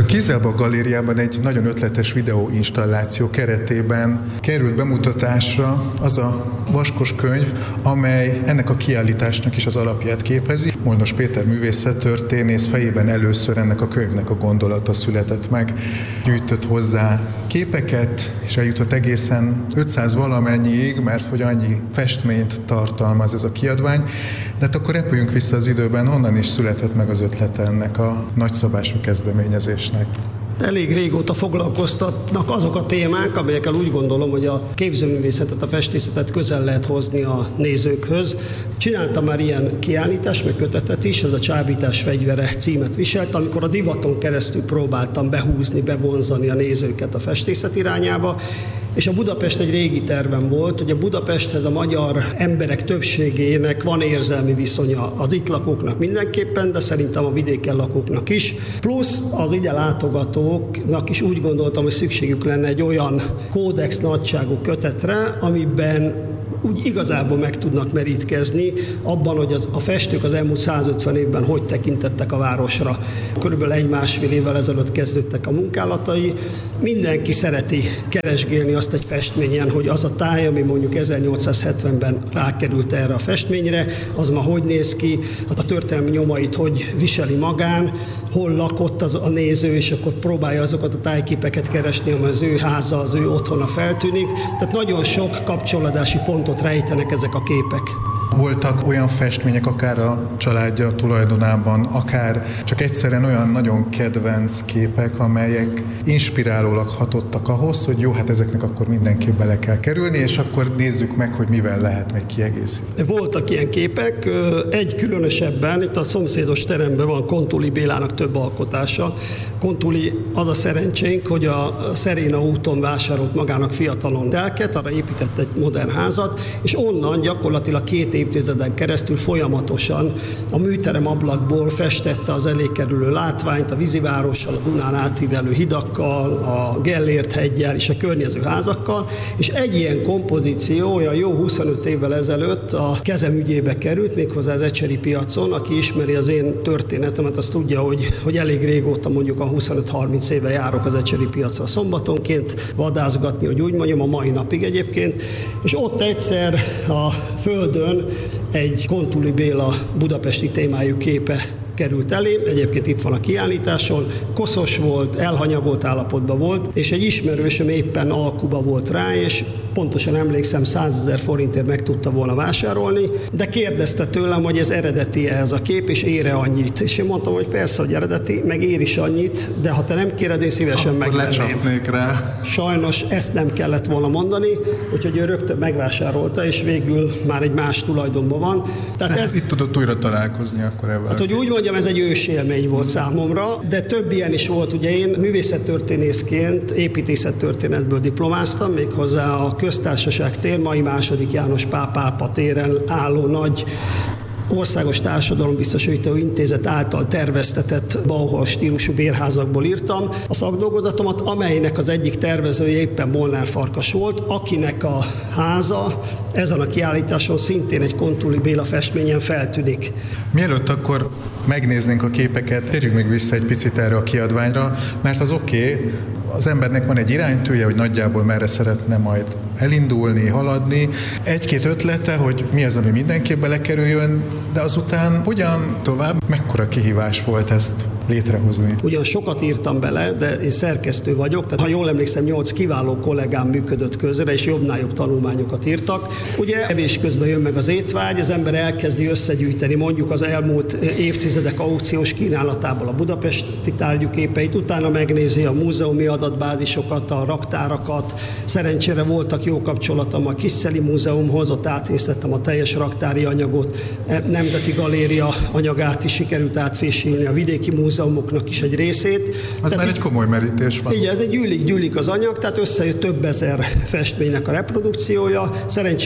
Kizelba galériában egy nagyon ötletes videóinstalláció keretében került bemutatásra az a vaskos könyv, amely ennek a kiállításnak is az alapját képezi. Molnos Péter művészettörténész fejében először ennek a könyvnek a gondolata született meg. Gyűjtött hozzá képeket, és eljutott egészen 500 valamennyiig, mert hogy annyi festményt tartalmaz ez a kiadvány. De hát akkor repüljünk vissza az időben, honnan is született meg az ötlete ennek a nagyszabású kezdeményezésnek. Elég régóta foglalkoztatnak azok a témák, amelyekkel úgy gondolom, hogy a képzőművészetet, a festészetet közel lehet hozni a nézőkhöz. Csináltam már ilyen kiállítást, meg kötetet is, ez a Csábítás fegyvere címet viselt, amikor a divaton keresztül próbáltam behúzni, bevonzani a nézőket a festészet irányába. És a Budapest egy régi tervem volt, hogy a Budapesthez a magyar emberek többségének van érzelmi viszonya, az itt lakóknak mindenképpen, de szerintem a vidéken lakóknak is. Plusz az ide látogatóknak is úgy gondoltam, hogy szükségük lenne egy olyan kódex nagyságú kötetre, amiben úgy igazából meg tudnak merítkezni abban, hogy a festők az elmúlt 150 évben hogy tekintettek a városra. Körülbelül 1-1,5 évvel ezelőtt kezdődtek a munkálatai. Mindenki szereti keresgélni azt egy festményen, hogy az a táj, ami mondjuk 1870-ben rákerült erre a festményre, az ma hogy néz ki, a történelmi nyomait hogy viseli magán, hol lakott az a néző, és akkor próbálja azokat a tájképeket keresni, amely az ő háza, az ő otthona feltűnik. Tehát nagyon sok kapcsolódási pontot rejtenek ezek a képek. Voltak olyan festmények, akár a családja tulajdonában, akár csak egyszerűen olyan nagyon kedvenc képek, amelyek inspirálólag hatottak ahhoz, hogy jó, hát ezeknek akkor mindenképp bele kell kerülni, és akkor nézzük meg, hogy mivel lehet még kiegészíteni. Voltak ilyen képek, egy különösebben, itt a szomszédos teremben van Kontuli Bélának több alkotása. Kontuli, az a szerencsénk, hogy a Szeréna úton vásárolt magának fiatalon telket, arra épített egy modern házat, és onnan gyakorlatilag 2 évtizeden keresztül folyamatosan a műterem ablakból festette az elé kerülő látványt a vízivárossal, a Dunán átívelő hidakkal, a Gellért-heggyel és a környező házakkal, és egy ilyen kompozíció olyan jó 25 évvel ezelőtt a kezem ügyébe került, méghozzá az Ecseri piacon. Aki ismeri az én történetemet, az tudja, hogy elég régóta, mondjuk a 25-30 éve járok az Ecseri piacra szombatonként vadászgatni, hogy úgy mondjam, a mai napig egyébként, és ott egyszer a földön egy Kontuli Béla budapesti témájú képe került elém, egyébként itt van a kiállításon, koszos volt, elhanyagolt állapotban volt, és egy ismerősöm éppen alkuba volt rá, és pontosan emlékszem, 100 000 forintért meg tudta volna vásárolni, de kérdezte tőlem, hogy ez eredeti ez a kép, és ér-e annyit. És én mondtam, hogy persze, hogy eredeti, meg ér is annyit, de ha te nem kéred, én szívesen megvenném. Lecsapnék rá. Sajnos ezt nem kellett volna mondani, úgyhogy ő rögtön megvásárolta, és végül már egy más tulajdonban van. Tehát ez itt tudott újra találkozni akkor ebben. Hát, hogy úgy mondjam, ez egy ősélmény volt számomra, de több ilyen is volt. Ugye én művészettörténészként építészettörténetből diplomáztam, méghozzá a Köztársaság tér, mai II. János Pál Pápa téren álló nagy Országos Társadalombiztosító Intézet által terveztetett Bauhaus stílusú bérházakból írtam a szakdolgozatomat, amelynek az egyik tervezője éppen Molnár Farkas volt, akinek a háza ezen a kiállításon szintén egy Kontuli Béla festményen feltűnik. Mielőtt akkor megnéznénk a képeket, térjünk még vissza egy picit erre a kiadványra, mert az oké, az embernek van egy iránytűje, hogy nagyjából merre szeretne majd elindulni, haladni. Egy-két ötlete, hogy mi az, ami mindenképp belekerüljön, de azután hogyan tovább, mekkora kihívás volt ezt létrehozni? Ugyan sokat írtam bele, de én szerkesztő vagyok, tehát ha jól emlékszem, 8 kiváló kollégám működött közre, és jobbnál jobb tanulmányokat írtak. Ugye evés közben jön meg az étvágy, az ember elkezdi összegyűjteni mondjuk az elmúlt évtizedek aukciós kínálatából a budapesti tárgyképeit, utána megnézi a múzeumi adatbázisokat, a raktárakat. Szerencsére voltak jó kapcsolatom a Kisszeli Múzeumhoz, ott átnéztettem a teljes raktári anyagot, Nemzeti Galéria anyagát is sikerült átfésülni, a vidéki múzeumoknak is egy részét. Az tehát már egy komoly merítés van. Igen, ez egy gyűlik az anyag, tehát összejött több ezer festménynek a reprodukciója. Szerencsére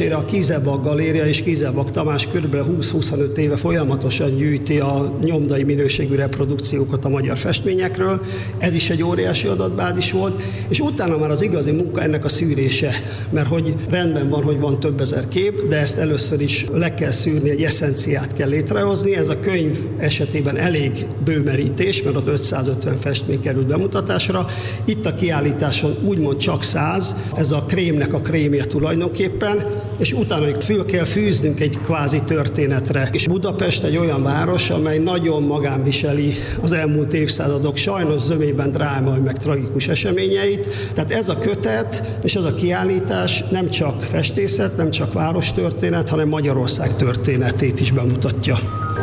szerencsére a Kizebag Galéria és Kizebag Tamás kb. 20-25 éve folyamatosan gyűjti a nyomdai minőségű reprodukciókat a magyar festményekről. Ez is egy óriási adatbázis volt, és utána már az igazi munka ennek a szűrése, mert hogy rendben van, hogy van több ezer kép, de ezt először is le kell szűrni, egy eszenciát kell létrehozni. Ez a könyv esetében elég bőmerítés, mert ott 550 festmény került bemutatásra. Itt a kiállításon úgymond csak 100, ez a krémnek a krémje tulajdonképpen, és utána föl kell fűznünk egy kvázi történetre. És Budapest egy olyan város, amely nagyon magán viseli az elmúlt évszázadok sajnos zömében drámai meg tragikus eseményeit. Tehát ez a kötet és ez a kiállítás nem csak festészet, nem csak várostörténet, hanem Magyarország történetét is bemutatja.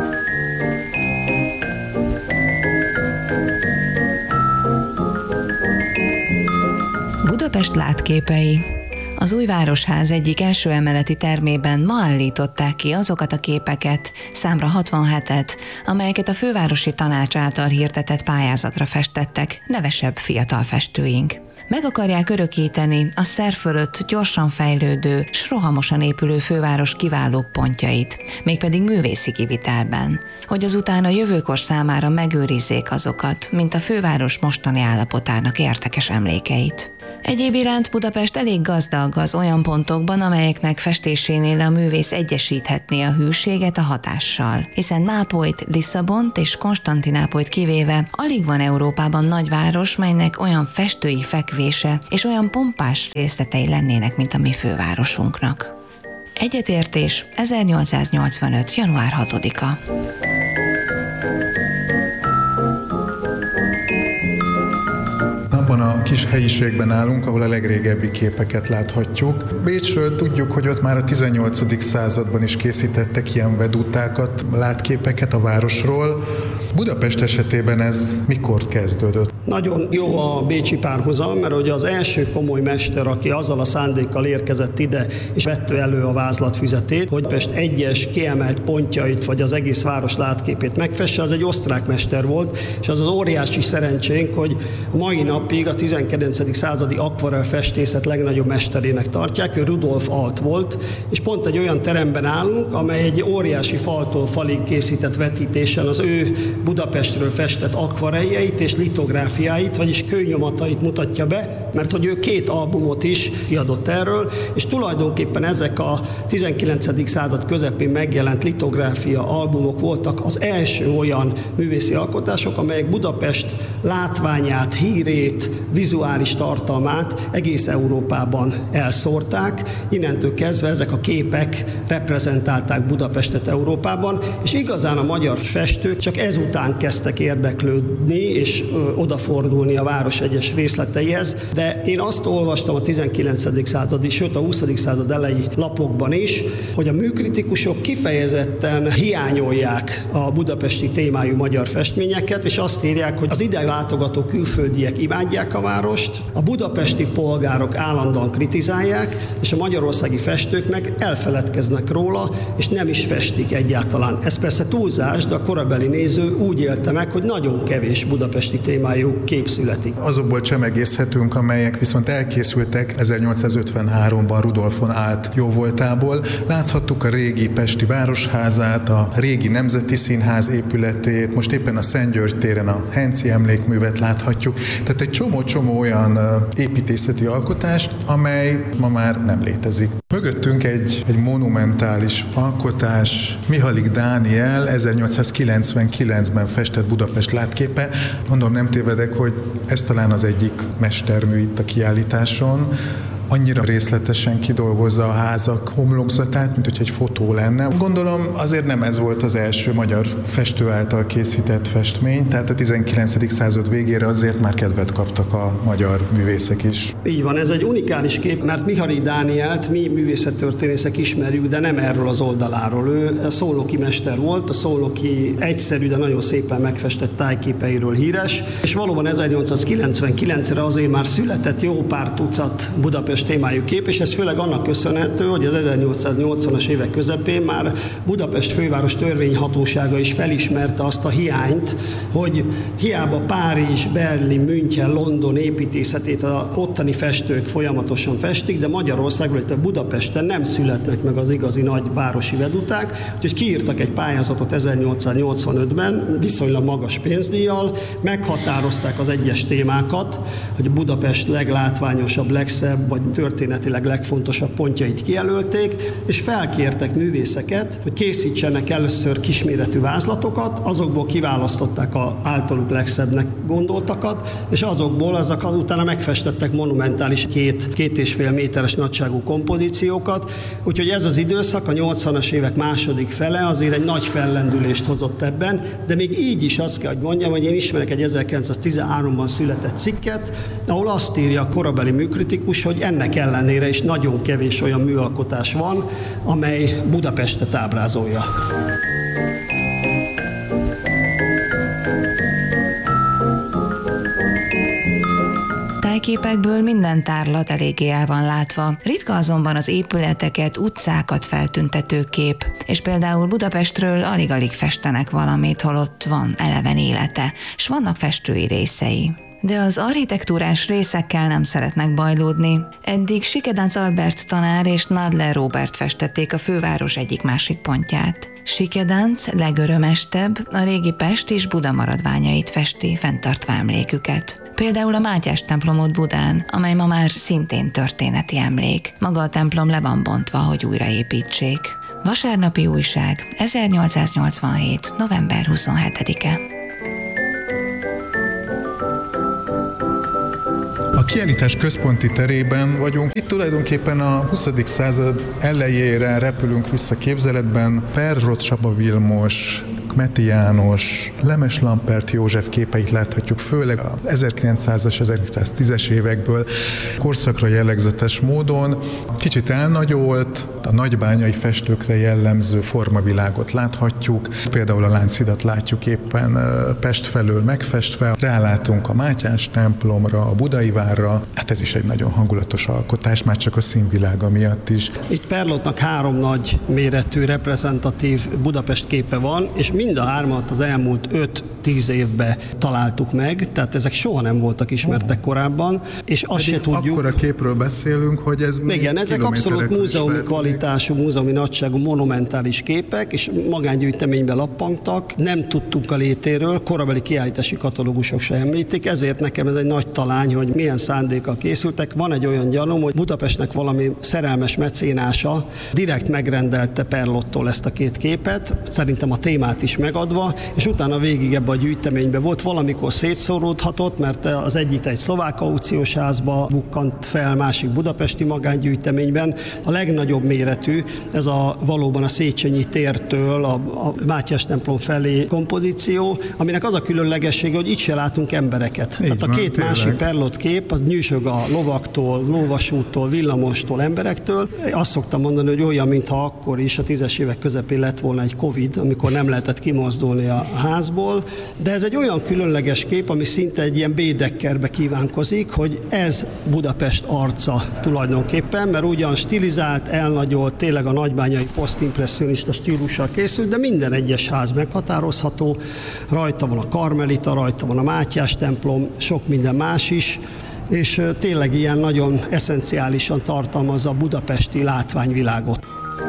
Budapest látképei. Az új Városház egyik első emeleti termében ma állították ki azokat a képeket, számra 67-et, amelyeket a Fővárosi Tanács által hirdetett pályázatra festettek nevesebb fiatal festőink. Meg akarják örökíteni a szer fölött gyorsan fejlődő, s rohamosan épülő főváros kiváló pontjait, mégpedig művészi kivitelben, hogy azután a jövőkor számára megőrizzék azokat, mint a főváros mostani állapotának értekes emlékeit. Egyéb iránt Budapest elég gazdag az olyan pontokban, amelyeknek festésénél a művész egyesíthetné a hűséget a hatással, hiszen Nápolyt, Lisszabont és Konstantinápolyt kivéve alig van Európában nagyváros, melynek olyan festői fekvése és olyan pompás részletei lennének, mint a mi fővárosunknak. Egyetértés 1885. január 6-a. Abban a kis helyiségben állunk, ahol a legrégebbi képeket láthatjuk. Bécsről tudjuk, hogy ott már a 18. században is készítettek ilyen vedutákat, látképeket a városról. Budapest esetében ez mikor kezdődött? Nagyon jó a bécsi párhuzam, mert ugye az első komoly mester, aki azzal a szándékkal érkezett ide, és vette elő a vázlatfüzetét, hogy Pest egyes kiemelt pontjait, vagy az egész város látképét megfesse, az egy osztrák mester volt, és az óriási szerencsénk, hogy a mai napig a 19. századi akvarell festészet legnagyobb mesterének tartják, ő Rudolf Alt volt, és pont egy olyan teremben állunk, amely egy óriási faltól falig készített vetítésen az ő Budapestről festett akvarelljeit és litográfiáit, vagyis kőnyomatait mutatja be, mert hogy ő 2 albumot is kiadott erről, és tulajdonképpen ezek a 19. század közepén megjelent litográfia albumok voltak az első olyan művészi alkotások, amelyek Budapest látványát, hírét, vizuális tartalmát egész Európában elszórták. Innentől kezdve ezek a képek reprezentálták Budapestet Európában, és igazán a magyar festők csak ezután kezdtek érdeklődni és odafordulni a város egyes részleteihez, de én azt olvastam a 19. századi, sőt a 20. század elejé lapokban is, hogy a műkritikusok kifejezetten hiányolják a budapesti témájú magyar festményeket, és azt írják, hogy az ide látogató külföldiek imádják a várost, a budapesti polgárok állandóan kritizálják, és a magyarországi festők meg elfeledkeznek róla, és nem is festik egyáltalán. Ez persze túlzás, de a korabeli néző úgy élte meg, hogy nagyon kevés budapesti témájú kép születik. Azokból csemegészhetünk, amelyek viszont elkészültek 1853-ban Rudolf von Alt jóvoltából. Láthattuk a régi pesti városházát, a régi Nemzeti Színház épületét, most éppen a Szent György téren a Henczy emlékművet láthatjuk. Tehát egy csomó olyan építészeti alkotást, amely ma már nem létezik. Mögöttünk egy monumentális alkotás, Mihály Dániel 1899-ben festett Budapest látképe. Mondom, nem tévedek, hogy ez talán az egyik mestermű itt a kiállításon. Annyira részletesen kidolgozza a házak homlokzatát, mint hogy egy fotó lenne. Gondolom azért nem ez volt az első magyar festő által készített festmény, tehát a 19. század végére azért már kedvet kaptak a magyar művészek is. Így van, ez egy unikális kép, mert Mihály Dánielt mi művészettörténészek ismerjük, de nem erről az oldaláról. Ő a szolnoki mester volt, a szolnoki egyszerű, de nagyon szépen megfestett tájképeiről híres, és valóban 1899-re azért már született jó pár tucat Budapest Budapest témájú kép, és ez főleg annak köszönhető, hogy az 1880-as évek közepén már Budapest főváros törvényhatósága is felismerte azt a hiányt, hogy hiába Párizs, Berlin, München, London építészetét az ottani festők folyamatosan festik, de Magyarországon, illetve Budapesten nem születnek meg az igazi nagy városi veduták, úgyhogy kiírtak egy pályázatot 1885-ben, viszonylag magas pénzdíjjal, meghatározták az egyes témákat, hogy Budapest leglátványosabb, legszebb, vagy történetileg legfontosabb pontjait kijelölték, és felkértek művészeket, hogy készítsenek először kisméretű vázlatokat, azokból kiválasztották az általuk legszebbnek gondoltakat, és azokból utána megfestettek monumentális 2,5 méteres nagyságú kompozíciókat, úgyhogy ez az időszak, a 80-as évek második fele azért egy nagy fellendülést hozott ebben, de még így is azt kell, hogy mondjam, hogy én ismerek egy 1913-ban született cikket, ahol azt írja a korabeli műkritikus, hogy ennek ellenére is nagyon kevés olyan műalkotás van, amely Budapestet ábrázolja. Tájképekből minden tárlat eléggé el van látva. Ritka azonban az épületeket, utcákat feltüntető kép, és például Budapestről alig-alig festenek valamit, holott van eleven élete, s vannak festői részei. De az architektúrás részekkel nem szeretnek bajlódni. Eddig Sikedánc Albert tanár és Nadler Róbert festették a főváros egyik-másik pontját. Sikedánc legörömestebb a régi Pest és Buda maradványait festi, fenntartva emléküket. Például a Mátyás templomot Budán, amely ma már szintén történeti emlék. Maga a templom le van bontva, hogy újraépítsék. Vasárnapi újság, 1887. november 27-e. A kiállítás központi terében vagyunk. Itt tulajdonképpen a 20. század elejére repülünk vissza képzeletben. Perrot Csaba Vilmos, Kmeti János, Lemes Lampert József képeit láthatjuk, főleg a 1900-as, 1910-es évekből korszakra jellegzetes módon. Kicsit elnagyolt, a nagybányai festőkre jellemző formavilágot láthatjuk. Például a Lánchidat látjuk éppen Pest felől megfestve. Rálátunk a Mátyás templomra, a Budai várra. Hát ez is egy nagyon hangulatos alkotás, már csak a színvilága miatt is. Itt Perlotnak 3 nagy méretű, reprezentatív Budapest képe van, és mind a 3-at az elmúlt 5-10 évben találtuk meg, tehát ezek soha nem voltak ismertek korábban, és azt se tudjuk. Akkora képről beszélünk, hogy ez igen, ezek abszolút múzeumi kvalitású, múzeumi nagyságú, monumentális képek, és magángyűjteményben lappangtak, nem tudtunk a létéről, korabeli kiállítási katalógusok se említik, ezért nekem ez egy nagy talány, hogy milyen szándékkal készültek. Van egy olyan gyanúm, hogy Budapestnek valami szerelmes mecénása direkt megrendelte Perlottól ezt a 2 képet, szerintem a témát is megadva, és utána végig ebbe a gyűjteménybe volt, valamikor szétszóródhatott, mert az egyik egy szlovák aukciós házba bukkant fel, másik budapesti magángyűjteményben. A legnagyobb méretű, ez valóban a Széchenyi tértől a Mátyás templom felé kompozíció, aminek az a különlegessége, hogy itt se látunk embereket. Tehát a 2 másik Perlott kép, az nyűsög a lovaktól, lóvasúttól, villamostól, emberektől. Azt szoktam mondani, hogy olyan, mintha akkor is a 10-es évek közepén lett volna egy Covid, amikor nem lehetett kimozdulni a házból, de ez egy olyan különleges kép, ami szinte egy ilyen bédekkerbe kívánkozik, hogy ez Budapest arca tulajdonképpen, mert ugyan stilizált, elnagyolt, tényleg a nagybányai posztimpresszionista stílussal készült, de minden egyes ház meghatározható, rajta van a Karmelita, rajta van a Mátyás templom, sok minden más is, és tényleg ilyen nagyon eszenciálisan tartalmazza a budapesti látványvilágot.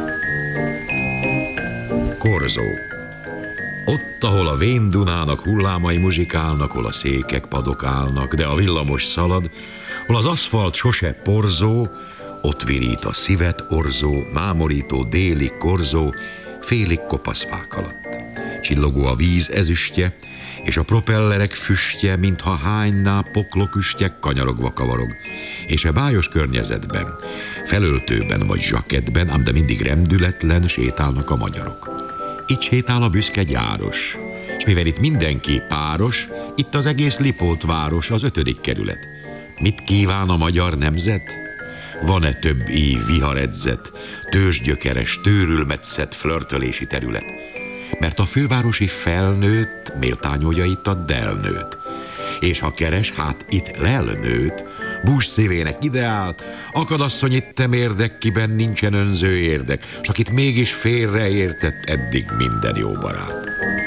Korzó. Ott, ahol a vén Dunának hullámai muzsikálnak, hol a székek padok állnak, de a villamos szalad, hol az aszfalt sose porzó, ott virít a szívet orzó, mámorító déli korzó, félig kopaszfák alatt. Csillogó a víz ezüstje, és a propellerek füstje, mintha hányná pokloküstye kanyarogva kavarog, és a bájos környezetben, felöltőben vagy zsakettben, ám de mindig rendületlen sétálnak a magyarok. Itt sétál a büszke gyáros, és mivel itt mindenki páros, itt az egész Lipót város, az 5. kerület. Mit kíván a magyar nemzet? Van-e több ív viharedzett, tőzsgyökeres, tőrülmetszett flörtölési terület? Mert a fővárosi felnőtt méltányolja itt a delnőt, és ha keres, hát itt lelnőt, bús szívének ideált, akadasszony itt temérdekkiben nincsen önző érdek, s akit mégis félreértett eddig minden jó barát.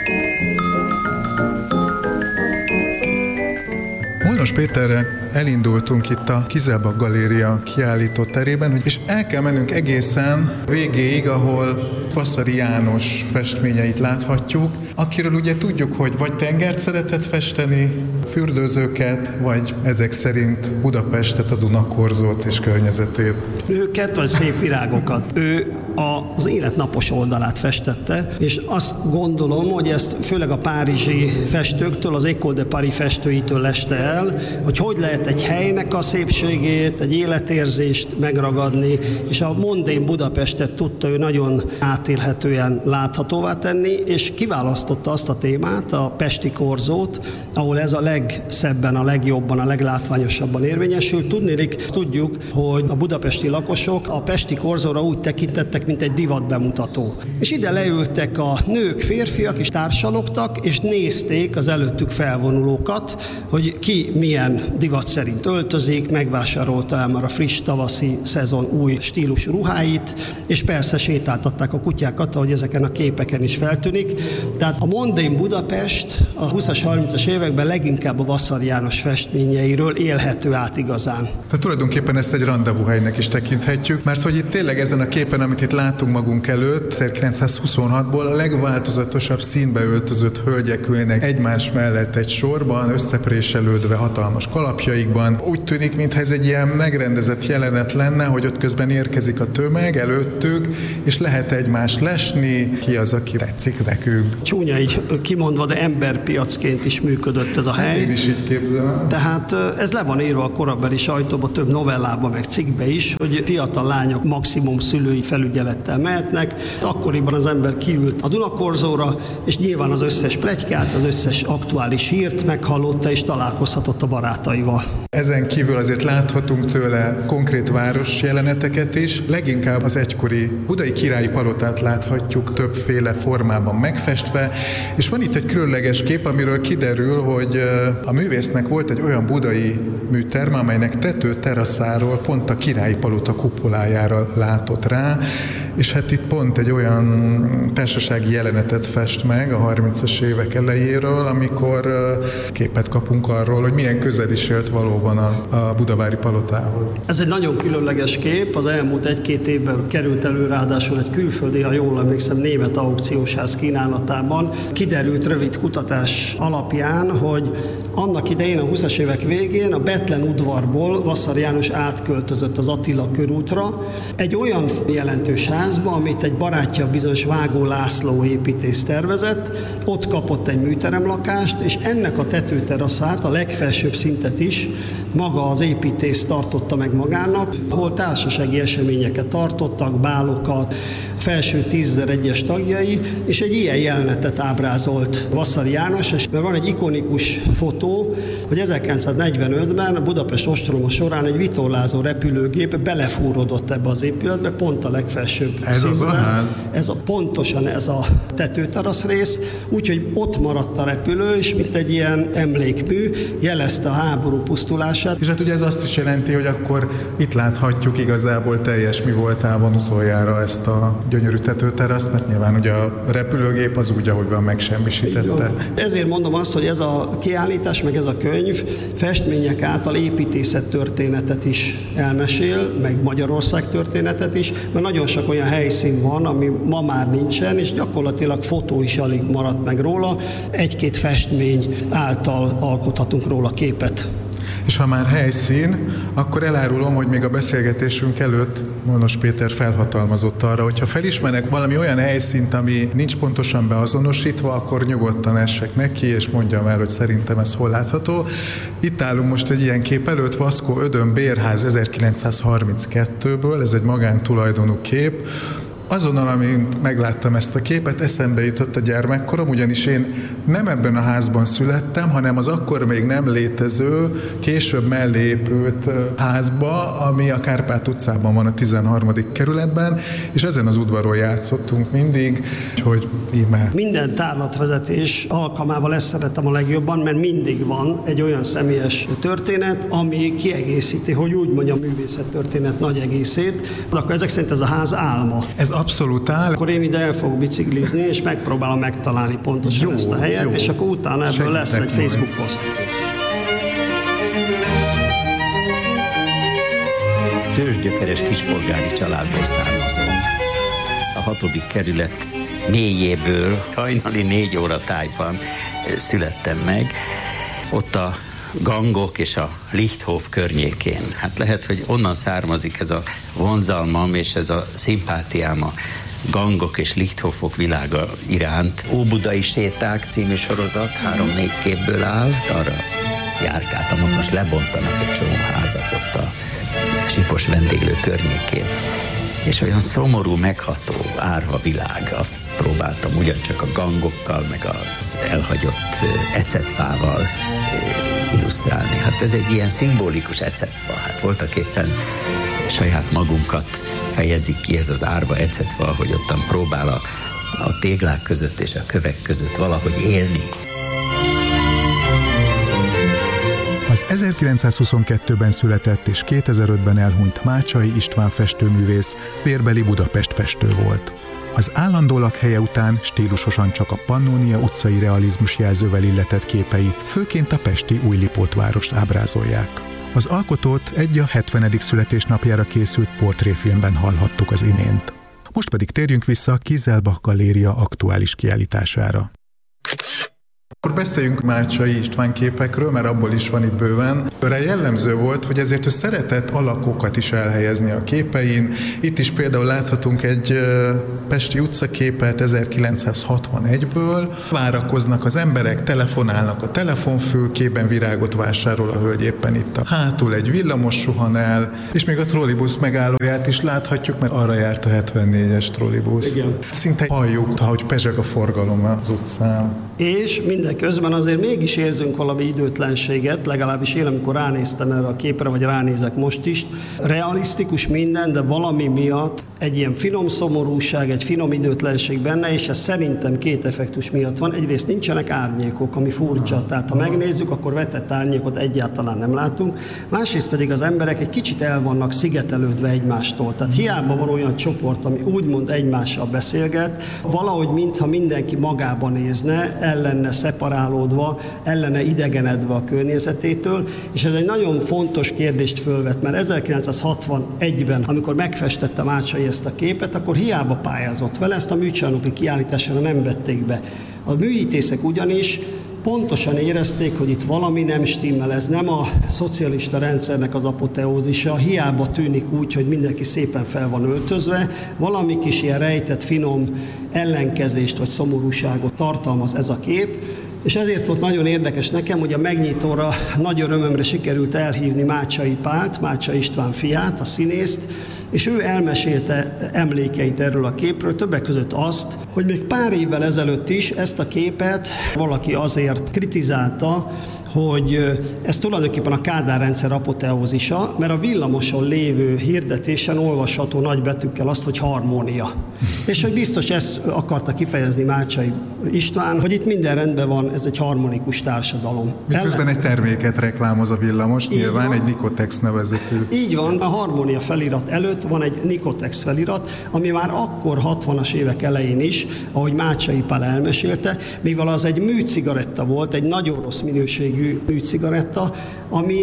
Molnos Péterre elindultunk itt a Kizelbach Galéria kiállító terében, és el kell mennünk egészen végéig, ahol Vaszary János festményeit láthatjuk, akiről ugye tudjuk, hogy vagy tengert szeretett festeni, fürdőzőket, vagy ezek szerint Budapestet, a Dunakorzót és környezetét. Őket, vagy szép virágokat. Ő az élet napos oldalát festette, és azt gondolom, hogy ezt főleg a párizsi festőktől, az École de Paris festőitől leste el, hogy lehet egy helynek a szépségét, egy életérzést megragadni, és a mondén Budapestet tudta ő nagyon átélhetően láthatóvá tenni, és kiválasztotta azt a témát, a pesti korzót, ahol ez a legszebben, a legjobban, a leglátványosabban érvényesül. Tudjuk, hogy a budapesti lakosok a pesti korzóra úgy tekintettek, mint egy divatbemutató. És ide leültek a nők, férfiak, és társalogtak, és nézték az előttük felvonulókat, hogy ki milyen divat szerint öltözik, megvásárolta el már a friss tavaszi szezon új stílusú ruháit, és persze sétáltatták a kutyákat, ahogy ezeken a képeken is feltűnik. Tehát a mondén Budapest a 20-as, 30-as években leginkább a Vaszary János festményeiről élhető át igazán. Tehát tulajdonképpen ezt egy rendezvúhelynek is tekinthetjük, mert hogy itt tényleg ezen a képen, amit itt látunk magunk előtt, 1926-ból a legváltozatosabb színbe öltözött hölgyek ülnek egymás mellett egy sorban, összepréselődve hatalmas kalapjaikban. Úgy tűnik, mintha ez egy ilyen megrendezett jelenet lenne, hogy ott közben érkezik a tömeg előttük, és lehet egymást lesni, ki az, aki tetszik nekünk. Csúnya így kimondva, de emberpiacként is működött ez a hely. Én is így képzelem. Tehát ez le van írva a korabeli sajtóban, több novellában, meg cikkben is, hogy fiatal lányok maximum szülői felügyelettel mehetnek. Akkoriban az ember kiült a Dunakorzóra, és nyilván az összes pletykát, az összes aktuális hírt meghallotta, és találkozhatott a barátaival. Ezen kívül azért láthatunk tőle konkrét város jeleneteket is, leginkább az egykori budai királyi palotát láthatjuk többféle formában megfestve, és van itt egy különleges kép, amiről kiderül, hogy a művésznek volt egy olyan budai műterme, amelynek tetőteraszáról pont a királyi palota kupolájára látott rá, és hát itt pont egy olyan társasági jelenetet fest meg a 30-as évek elejéről, amikor képet kapunk arról, hogy milyen közel is élt valóban a budavári palotához. Ez egy nagyon különleges kép, az elmúlt 1-2 évben került elő, ráadásul egy külföldi, ha jól emlékszem, német aukciósház kínálatában. Kiderült rövid kutatás alapján, hogy annak idején a 20-as évek végén a Bethlen udvarból Vaszary János átköltözött az Attila körútra egy olyan jelentős házba, amit egy barátja, bizonyos Vágó László építész tervezett, ott kapott egy műteremlakást, és ennek a tetőteraszát, a legfelsőbb szintet is maga az építész tartotta meg magának, ahol társasági eseményeket tartottak, bálokat, felső 10 000 egyes tagjai, és egy ilyen jelenetet ábrázolt Vaszary János, mert van egy ikonikus fotó, hogy 1945-ben a Budapest ostroma során egy vitorlázó repülőgép belefúródott ebbe az épületbe, pont a legfelsőbb Ez színben. Az a ház? Pontosan ez a tetőterasz rész, úgyhogy ott maradt a repülő, és mint egy ilyen emlékmű, jelezte a háború pusztulását. És hát ugye ez azt is jelenti, hogy akkor itt láthatjuk igazából teljes mi voltában utoljára ezt a gyönyörű tetőteraszt, mert nyilván ugye a repülőgép az úgy, ahogy van, megsemmisítette. Ezért mondom azt, hogy ez a kiállítás, meg ez a könyv festmények által építészet történetet is elmesél, meg Magyarország történetet is, mert nagyon sok olyan helyszín van, ami ma már nincsen, és gyakorlatilag fotó is alig maradt meg róla. 1-2 festmény által alkothatunk róla képet. És ha már helyszín, akkor elárulom, hogy még a beszélgetésünk előtt Molnos Péter felhatalmazott arra, hogyha felismernek valami olyan helyszínt, ami nincs pontosan beazonosítva, akkor nyugodtan essek neki, és mondjam el, hogy szerintem ez hol látható. Itt állunk most egy ilyen kép előtt, Vaskó Ödön bérház 1932-ből, ez egy magántulajdonú kép, azonnal, amint megláttam ezt a képet, eszembe jutott a gyermekkorom, ugyanis én nem ebben a házban születtem, hanem az akkor még nem létező, később mellé épült házba, ami a Kárpát utcában van, a 13. kerületben, és ezen az udvaron játszottunk mindig, hogy íme. Minden tárlatvezetés alkalmával ezt szeretem a legjobban, mert mindig van egy olyan személyes történet, ami kiegészíti, hogy úgy mondjam, művészettörténet nagy egészét, akkor ezek szerint ez a ház álma. Ez abszolút áll. Akkor én ide el fogok biciklizni, és megpróbálom megtalálni pontosan ezt a helyet, és akkor utána ebből lesz egy Facebook poszt. Tőzsgyökeres kispolgári családból származom. A 6. kerület mélyéből hajnali 4 óra tájban születtem meg. Ott a Gangok és a Lichthof környékén. Hát lehet, hogy onnan származik ez a vonzalmam és ez a szimpátiám a Gangok és Lichthofok világa iránt. Óbudai séták című sorozat 3-4 képből áll, arra járkáltam, ott most lebontanak egy csomó házat ott a Sipos vendéglő környékén. És olyan szomorú, megható, árva világ, azt próbáltam ugyancsak a gangokkal, meg az elhagyott ecetfával illusztrálni. Hát ez egy ilyen szimbolikus ecetfa. Hát voltak éppen saját magunkat fejezik ki ez az árva ecetfa, hogy ottan próbál a téglák között és a kövek között valahogy élni. Az 1922-ben született és 2005-ben elhunyt Mácsai István festőművész vérbeli Budapest festő volt. Az állandó lakhelye után stílusosan csak a Pannónia utcai realizmus jelzővel illetett képei főként a pesti Újlipótvárost ábrázolják. Az alkotót a 70. születésnapjára készült portréfilmben hallhattuk az imént. Most pedig térjünk vissza a Kieselbach Galéria aktuális kiállítására. Akkor beszéljünk Mácsai István képekről, mert abból is van itt bőven. Őre jellemző volt, hogy ezért ő szeretett alakokat is elhelyezni a képein. Itt is például láthatunk egy pesti utcaképet 1961-ből. Várakoznak az emberek, telefonálnak a telefonfülkében, virágot vásárol a hölgy éppen itt a hátul, egy villamos suhan el, és még a trollibusz megállóját is láthatjuk, mert arra járt a 74-es trollibusz. Igen. Szinte halljuk, ahogy pezseg a forgalom az utcán. És mindeközben azért mégis érzünk valami időtlenséget, legalábbis én, amikor ránéztem erre a képre, vagy ránézek most is. Realisztikus minden, de valami miatt egy ilyen finom szomorúság, egy finom időtlenség benne, és ez szerintem 2 effektus miatt van. Egyrészt nincsenek árnyékok, ami furcsa, tehát ha megnézzük, akkor vetett árnyékot egyáltalán nem látunk. Másrészt pedig az emberek egy kicsit el vannak szigetelődve egymástól. Tehát hiába van olyan csoport, ami úgymond egymással beszélget, valahogy mintha mindenki magában nézne, el lenne szeparálódva, el lenne idegenedve a környezetétől, és ez egy nagyon fontos kérdést fölvet, mert 1961-ben, amikor megfestette Mácsai ezt a képet, akkor hiába pályázott vele, ezt a műcsarnoki kiállítására nem vették be. A műítészek ugyanis pontosan érezték, hogy itt valami nem stimmel, ez nem a szocialista rendszernek az apoteózisa, hiába tűnik úgy, hogy mindenki szépen fel van öltözve, valami kis ilyen rejtett, finom ellenkezést vagy szomorúságot tartalmaz ez a kép, és ezért volt nagyon érdekes nekem, hogy a megnyitóra nagy örömömre sikerült elhívni Mácsai Pált, Mácsai István fiát, a színészt, és ő elmesélte emlékeit erről a képről, többek között azt, hogy még pár évvel ezelőtt is ezt a képet valaki azért kritizálta, hogy ez tulajdonképpen a Kádár rendszer apoteózisa, mert a villamoson lévő hirdetésen olvasható nagy betűkkel azt, hogy harmónia. És hogy biztos ezt akarta kifejezni Mácsai István, hogy itt minden rendben van, ez egy harmonikus társadalom. Miközben egy terméket reklámoz a villamos, nyilván van. Egy Nikotex nevezetű. Így van, a harmónia felirat előtt van egy Nikotex felirat, ami már akkor 60-as évek elején is, ahogy Mácsai Pál elmesélte, mivel az egy műcigaretta volt, egy nagyon rossz minőségű műcigaretta, ami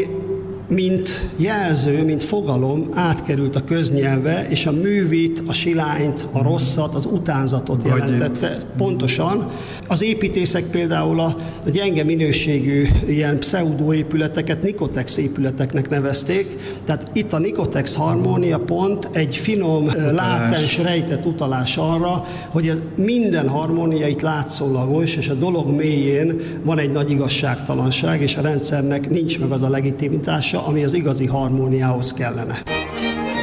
mint jelző, mint fogalom átkerült a köznyelvbe, és a művit, a silányt, a rosszat, az utánzatot jelentette. Pontosan. Az építészek például a gyenge minőségű ilyen pseudoépületeket Nikotex épületeknek nevezték. Tehát itt a Nikotex harmónia pont egy finom, látens, rejtett utalás arra, hogy minden harmónia itt látszólagos, és a dolog mélyén van egy nagy igazságtalanság, és a rendszernek nincs meg az a legitimitása, ami az igazi harmóniához kellene.